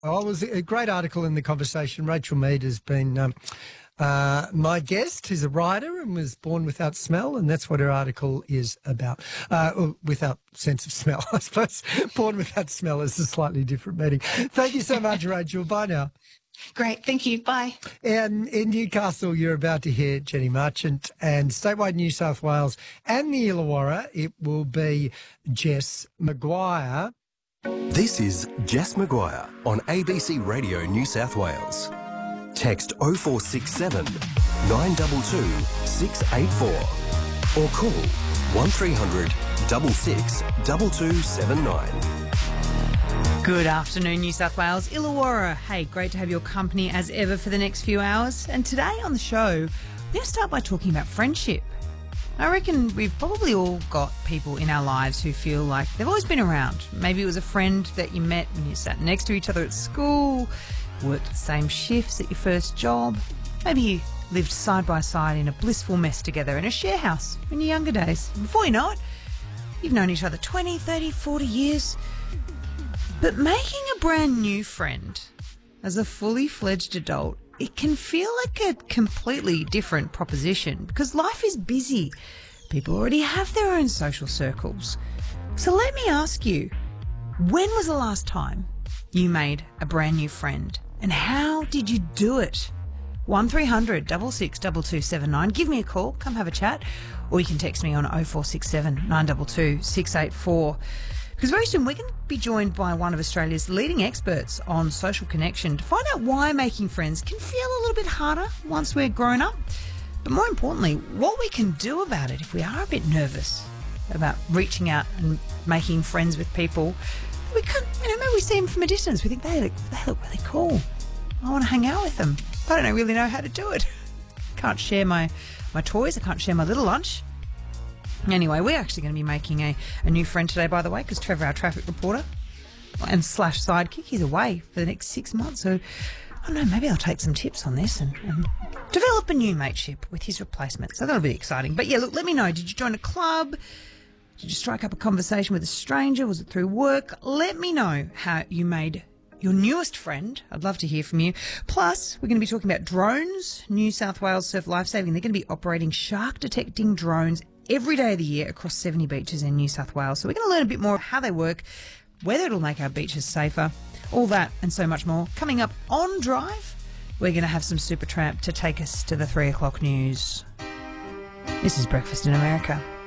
Oh, it was a great article in The Conversation. Rachel Mead has been my guest, who's a writer and was born without smell, and that's what her article is about. Without sense of smell, I suppose. Born without smell is a slightly different meaning. Thank you so much, Rachel. Bye now. Great. Thank you. Bye. And in Newcastle, you're about to hear Jenny Marchant, and statewide New South Wales and the Illawarra, it will be Jess Maguire. This is Jess Maguire on ABC Radio New South Wales. Text 0467 922 684 or call 1300 66 2279. Good afternoon, New South Wales, Illawarra. Hey, great to have your company as ever for the next few hours. And today on the show, we're going to start by talking about friendship. I reckon we've probably all got people in our lives who feel like they've always been around. Maybe it was a friend that you met when you sat next to each other at school, worked the same shifts at your first job. Maybe you lived side by side in a blissful mess together in a share house in your younger days. And before you know it, you've known each other 20, 30, 40 years. But making a brand new friend as a fully fledged adult, it can feel like a completely different proposition because life is busy. People already have their own social circles. So let me ask you, when was the last time you made a brand new friend and how did you do it? 1300 66 2279. Give me a call, come have a chat, or you can text me on 0467 922 684. Because very soon we're going to be joined by one of Australia's leading experts on social connection to find out why making friends can feel a little bit harder once we're grown up. But more importantly, what we can do about it if we are a bit nervous about reaching out and making friends with people. We could, maybe we see them from a distance. We think they look really cool. I want to hang out with them. I don't really know how to do it. Can't share my toys. I can't share my little lunch. Anyway, we're actually going to be making a new friend today, by the way, because Trevor, our traffic reporter and / sidekick, he's away for the next 6 months. So, I don't know, maybe I'll take some tips on this and develop a new mateship with his replacement. So that'll be exciting. But yeah, look, let me know. Did you join a club? Did you strike up a conversation with a stranger? Was it through work? Let me know how you made your newest friend. I'd love to hear from you. Plus, we're going to be talking about drones. New South Wales Surf Lifesaving, they're going to be operating shark detecting drones every day of the year across 70 beaches in New South Wales. So we're going to learn a bit more how they work, whether it'll make our beaches safer, all that and so much more. Coming up on Drive, we're going to have some Supertramp to take us to the 3 o'clock news. This is Breakfast in America.